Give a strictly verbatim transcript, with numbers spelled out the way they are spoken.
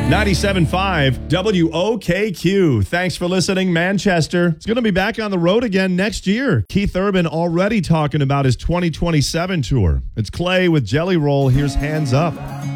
ninety-seven point five W O K Q. Thanks for listening, Manchester. It's going to be back on the road again next year. Keith Urban already talking about his twenty twenty-seven tour. It's Clay with Jelly Roll. Here's Hands Up.